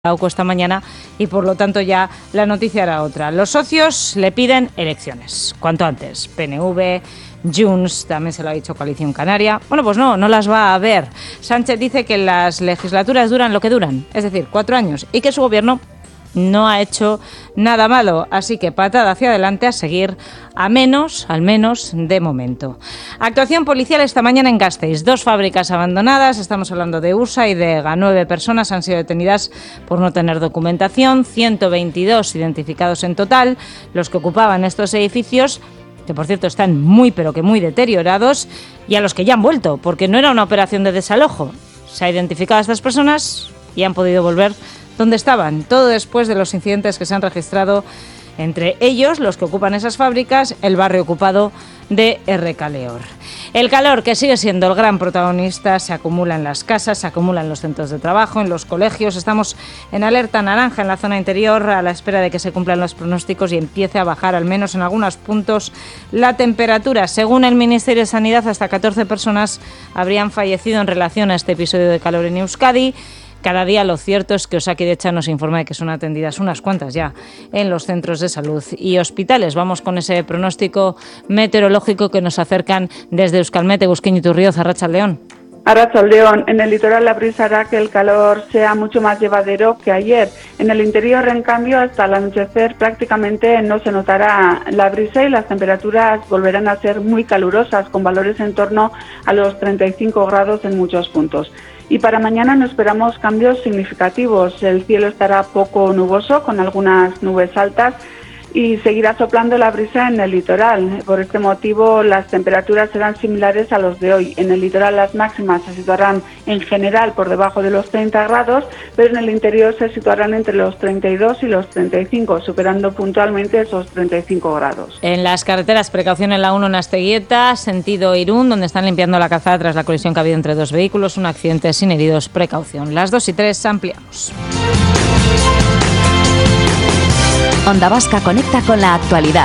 AUCO esta mañana y por lo tanto ya la noticia era otra. Los socios le piden elecciones, cuanto antes. PNV, Junts, también se lo ha dicho Coalición Canaria. Bueno, pues no las va a haber. Sánchez dice que las legislaturas duran lo que duran, es decir, 4 años, y que su gobierno no ha hecho nada malo, así que patada hacia adelante a seguir, al menos de momento. Actuación policial esta mañana en Gasteiz. 2 fábricas abandonadas, estamos hablando de USA y de EGA. 9 personas han sido detenidas por no tener documentación, 122 identificados en total, los que ocupaban estos edificios, que por cierto están muy deteriorados, y a los que ya han vuelto, porque no era una operación de desalojo. Se ha identificado a estas personas y han podido volver donde estaban, todo después de los incidentes que se han registrado, entre ellos los que ocupan esas fábricas, el barrio ocupado de Errekaleor. El calor, que sigue siendo el gran protagonista, se acumula en las casas, se acumula en los centros de trabajo, en los colegios. Estamos en alerta naranja en la zona interior, a la espera de que se cumplan los pronósticos y empiece a bajar, al menos en algunos puntos, la temperatura. Según el Ministerio de Sanidad, hasta 14 personas habrían fallecido en relación a este episodio de calor en Euskadi. Cada día lo cierto es que Osakidetza nos informa de que son atendidas unas cuantas ya en los centros de salud y hospitales. Vamos con ese pronóstico meteorológico que nos acercan desde Euskalmet, Egusquiño Iturrioz, Arratsaldeon. Arratsaldeon, en el litoral la brisa hará que el calor sea mucho más llevadero que ayer. En el interior, en cambio, hasta el anochecer prácticamente no se notará la brisa y las temperaturas volverán a ser muy calurosas, con valores en torno a los 35 grados en muchos puntos. Y para mañana no esperamos cambios significativos. El cielo estará poco nuboso, con algunas nubes altas, y seguirá soplando la brisa en el litoral. Por este motivo, las temperaturas serán similares a los de hoy. En el litoral las máximas se situarán en general por debajo de los 30 grados, pero en el interior se situarán entre los 32 y los 35, superando puntualmente esos 35 grados. En las carreteras, precaución en la 1 en Asteguieta, sentido Irún, donde están limpiando la calzada tras la colisión que ha habido entre 2 vehículos. Un accidente sin heridos, precaución. Las 2 y 3 ampliamos. Onda Vasca conecta con la actualidad.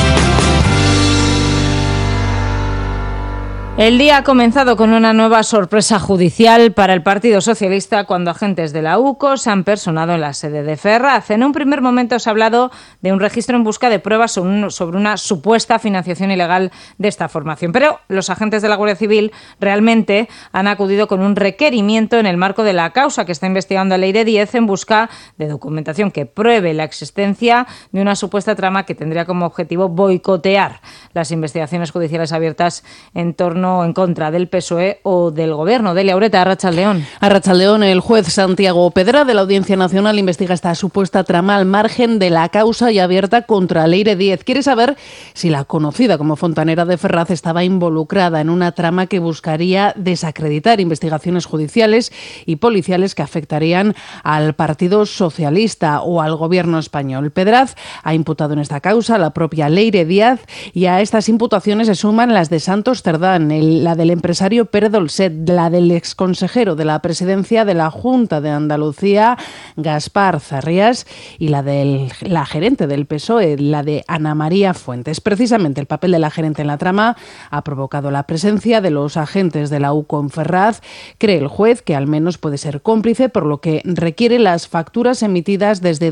El día ha comenzado con una nueva sorpresa judicial para el Partido Socialista cuando agentes de la AUCO se han personado en la sede de Ferraz. En un primer momento se ha hablado de un registro en busca de pruebas sobre una supuesta financiación ilegal de esta formación. Pero los agentes de la Guardia Civil realmente han acudido con un requerimiento en el marco de la causa que está investigando el Leire 10 en busca de documentación que pruebe la existencia de una supuesta trama que tendría como objetivo boicotear las investigaciones judiciales abiertas en contra del PSOE o del Gobierno. Delia Ureta, Arratsaldeon. Arratsaldeon, el juez Santiago Pedra de la Audiencia Nacional investiga esta supuesta trama al margen de la causa ya abierta contra Leire 10. Quiere saber si la conocida como fontanera de Ferraz estaba involucrada en una trama que buscaría desacreditar investigaciones judiciales y policiales que afectarían al Partido Socialista o al Gobierno español. Pedraz ha imputado en esta causa a la propia Leire 10 y a estas imputaciones se suman las de Santos Cerdán, la del empresario Pere Dolcet, la del exconsejero de la presidencia de la Junta de Andalucía, Gaspar Zarrías, y la de la gerente del PSOE, la de Ana María Fuentes. Precisamente el papel de la gerente en la trama ha provocado la presencia de los agentes de la AUCO en Ferraz. Cree el juez que al menos puede ser cómplice, por lo que requiere las facturas emitidas desde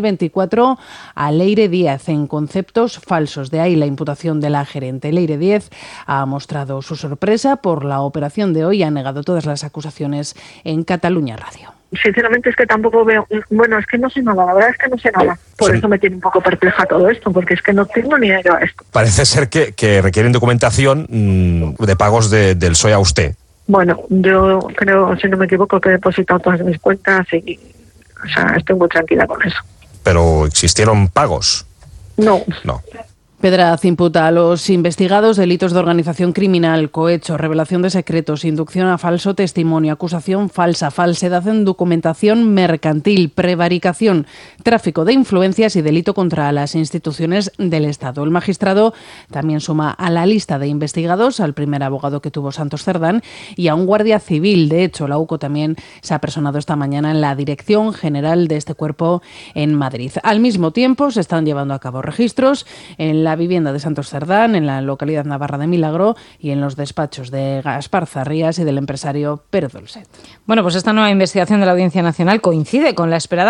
2024 a Leire 10 en conceptos falsos. De ahí la imputación de la gerente. Leire 10 ha mostrado su sorpresa por la operación de hoy y ha negado todas las acusaciones en Cataluña Radio. Sinceramente es que tampoco veo, es que no sé nada, la verdad es que no sé nada. Por eso me tiene un poco perpleja todo esto, porque es que no tengo ni idea de esto. Parece ser que requieren documentación de pagos del PSOE a usted. Bueno, yo creo, si no me equivoco, que he depositado todas mis cuentas y estoy muy tranquila con eso. ¿Pero existieron pagos? No. Pedraz imputa a los investigados delitos de organización criminal, cohecho, revelación de secretos, inducción a falso testimonio, acusación falsa, falsedad en documentación mercantil, prevaricación, tráfico de influencias y delito contra las instituciones del Estado. El magistrado también suma a la lista de investigados al primer abogado que tuvo Santos Cerdán y a un guardia civil. De hecho, la AUCO también se ha personado esta mañana en la Dirección General de este cuerpo en Madrid. Al mismo tiempo, se están llevando a cabo registros en la la vivienda de Santos Cerdán, en la localidad navarra de Milagro, y en los despachos de Gaspar Zarrías y del empresario Pérez Dolcet. Bueno, pues esta nueva investigación de la Audiencia Nacional coincide con la esperada